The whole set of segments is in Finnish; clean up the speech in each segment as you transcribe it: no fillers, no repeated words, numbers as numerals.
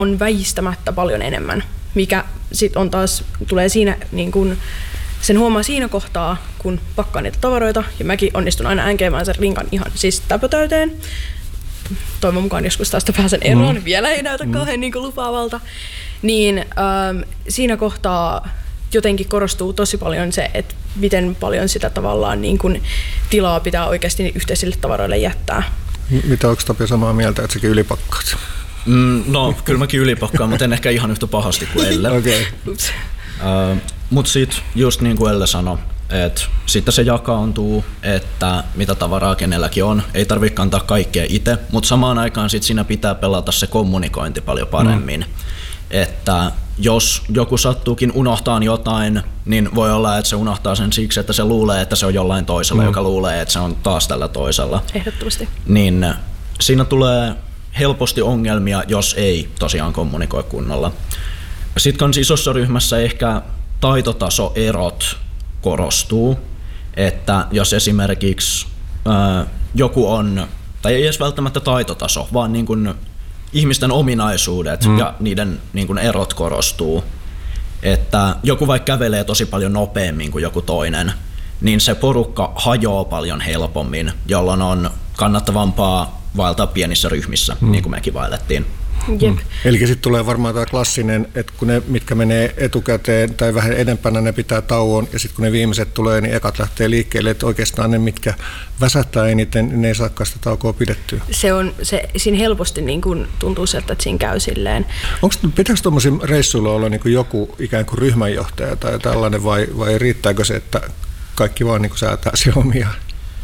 on väistämättä paljon enemmän, mikä sitten on taas, tulee siinä niin kun, sen huomaa siinä kohtaa, kun pakkaa niitä tavaroita, ja mäkin onnistun aina änkeämään sen rinkan ihan siis täpötäyteen. Toivon mukaan joskus tästä pääsen eroon, vielä ei näytä kauhean niin kuin lupaavalta. Niin siinä kohtaa jotenkin korostuu tosi paljon se, että miten paljon sitä tavallaan niin kuin tilaa pitää oikeasti yhteisille tavaroille jättää. Mitä onko Tapio samaa mieltä, että säkin ylipakkaat? No, kyllä mäkin ylipakkaan, mutta en ehkä ihan yhtä pahasti kuin Elle. Okay. Mutta sitten just niin kuin Elle sanoi, että sitten se jakaantuu, että mitä tavaraa kenelläkin on. Ei tarvitse kantaa kaikkea itse, mutta samaan aikaan sit siinä pitää pelata se kommunikointi paljon paremmin. Että jos joku sattuukin unohtaa jotain, niin voi olla, että se unohtaa sen siksi, että se luulee, että se on jollain toisella, joka luulee, että se on taas tällä toisella. Ehdottomasti. Niin siinä tulee helposti ongelmia, jos ei tosiaan kommunikoi kunnolla. Sitten kans isossa ryhmässä ehkä taitotasoerot korostuu, että jos esimerkiksi joku on, tai ei edes välttämättä taitotaso, vaan niin kuin ihmisten ominaisuudet ja niiden niin kuin erot korostuu, että joku vaikka kävelee tosi paljon nopeammin kuin joku toinen, niin se porukka hajoaa paljon helpommin, jolloin on kannattavampaa vaeltaa pienissä ryhmissä, niin kuin mekin vaellettiin. Eli sitten tulee varmaan tämä klassinen, että kun ne, mitkä menee etukäteen tai vähän edempänä, ne pitää tauon, ja sitten kun ne viimeiset tulee, niin ekat lähtee liikkeelle, että oikeastaan ne, mitkä väsättää eniten, niin ne ei saakaan sitä taukoa pidettyä. Siinä helposti niin kun tuntuu sieltä, että siinä käy silleen. Pitääkö tuommoisilla reissuilla olla niin kuin joku ikään kuin ryhmänjohtaja tai tällainen, vai riittääkö se, että kaikki vaan niin kuin säätää se omiaan?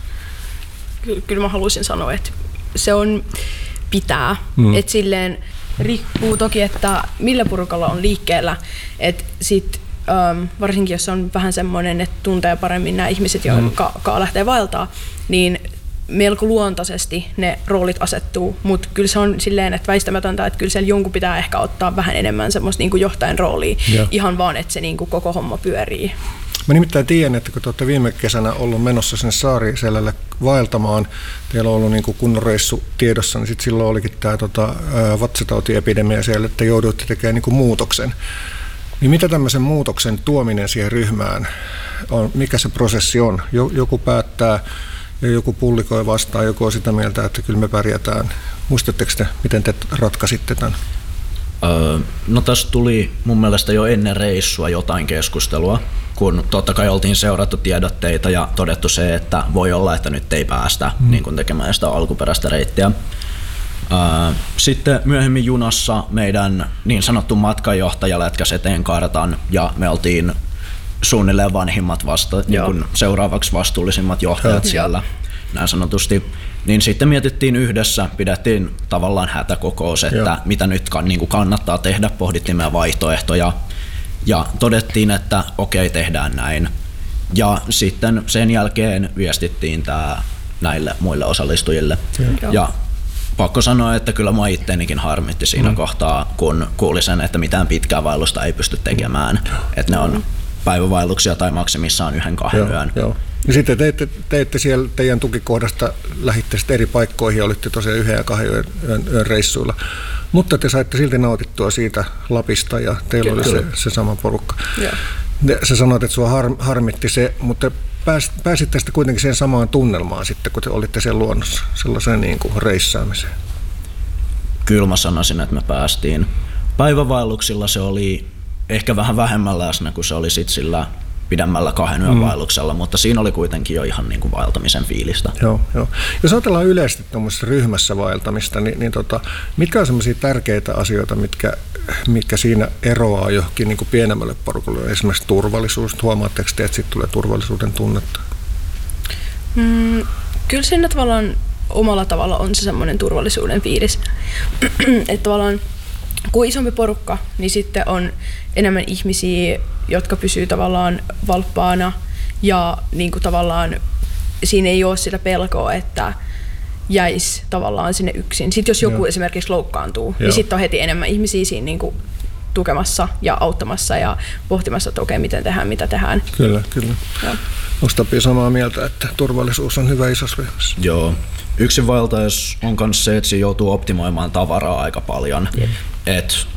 Kyllä mä haluaisin sanoa, että se on pitää. Et silleen riippuu toki, että millä porukalla on liikkeellä. Et sit, varsinkin jos on vähän semmoinen, että tuntee paremmin nämä ihmiset, jotka lähtee vaeltaa, niin melko luontaisesti ne roolit asettuu. Mutta kyllä se on silleen, että väistämätöntä, että kyllä siellä jonkun pitää ehkä ottaa vähän enemmän semmoista niinku johtajan roolia. Ihan vaan, että se niinku koko homma pyörii. Mä nimittäin tiedän, että kun te olette viime kesänä ollut menossa sinne Saariselälle vaeltamaan, teillä on ollut niin kuin kunnon reissu tiedossa, niin sitten silloin olikin tämä vatsatautiepidemia siellä, että jouduitte tekemään niin kuin muutoksen. Niin mitä tämmöisen muutoksen tuominen siihen ryhmään on, mikä se prosessi on? Joku päättää ja joku publikoi vastaan, joku on sitä mieltä, että kyllä me pärjätään. Muistatteko te, miten te ratkaisitte tämän? No tässä tuli mun mielestä jo ennen reissua jotain keskustelua, kun totta kai oltiin seurattu tiedotteita ja todettu se, että voi olla, että nyt ei päästä niin kuin tekemään sitä alkuperäistä reittiä. Sitten myöhemmin junassa meidän niin sanottu matkanjohtaja lätkäsi eteen kartan ja me oltiin suunnilleen vanhimmat niin kuin seuraavaksi vastuullisimmat johtajat siellä, näin sanotusti. Niin sitten mietittiin yhdessä, pidettiin tavallaan hätäkokous, että mitä nyt niin kuin kannattaa tehdä, pohdittiin meidän vaihtoehtoja ja todettiin, että okei, tehdään näin. Ja sitten sen jälkeen viestittiin tämä näille muille osallistujille. Ja pakko sanoa, että kyllä mua itteenikin harmitti siinä kohtaa, kun kuulin sen, että mitään pitkää vaellusta ei pysty tekemään. Että ne on päivävaelluksia tai maksimissaan 1-2 yön. Ja sitten teitte siellä teidän tukikohdasta, lähditte sitten eri paikkoihin ja olitte tosiaan 1 ja 2 yön reissuilla. Mutta te saitte silti nautittua siitä Lapista ja teillä oli se sama porukka. Sä sanoit, että sua harmitti se, mutta pääsitte sitten kuitenkin siihen samaan tunnelmaan sitten, kun te olitte siellä luonnossa, sellaiseen niin kuin reissaamiseen. Kyllä mä sanoisin, että me päästiin. Päivävaelluksilla se oli ehkä vähän vähemmän läsnä, kun se oli sitten sillä pidemmällä 2 yön vaelluksella, mutta siinä oli kuitenkin jo ihan niin kuin vaeltamisen fiilistä. Joo. Jos ajatellaan yleisesti tuommoisessa ryhmässä vaeltamista, niin mitkä on sellaisia tärkeitä asioita, mitkä siinä eroaa johonkin niin kuin pienemmälle porukalle? Esimerkiksi turvallisuus. Huomaatteko te, että siitä tulee turvallisuuden tunnetta? Kyllä siinä tavallaan omalla tavalla on se semmoinen turvallisuuden fiilis. Että tavallaan kun isompi porukka, niin sitten on enemmän ihmisiä, jotka pysyy tavallaan valppaana ja niin kuin tavallaan siinä ei ole sitä pelkoa, että jäisi tavallaan sinne yksin. Sitten jos joku esimerkiksi loukkaantuu, niin sitten on heti enemmän ihmisiä siinä niin kuin tukemassa ja auttamassa ja pohtimassa, että okei, miten tehdään, mitä tehdään. Kyllä. Onko Tapio samaa mieltä, että turvallisuus on hyvä isossa ryhmässä? Joo, yksinvaltaisuus on myös se, että siinä joutuu optimoimaan tavaraa aika paljon. Et